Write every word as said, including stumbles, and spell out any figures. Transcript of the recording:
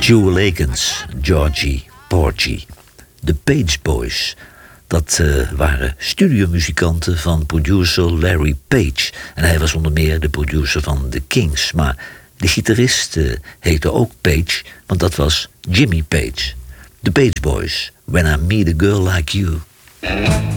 Jewel Akins, Georgie Porgy. De Page Boys. Dat uh, waren studiomuzikanten van producer Larry Page. En hij was onder meer de producer van The Kings. Maar de gitarist uh, heette ook Page, want dat was Jimmy Page. The Page Boys, When I Meet a Girl Like You.